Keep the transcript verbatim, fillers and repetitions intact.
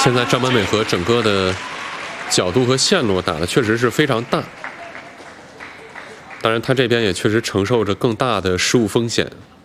现在张本美和整个的角度和线路打的确实是非常大，当然他这边也确实承受着更大的失误风险。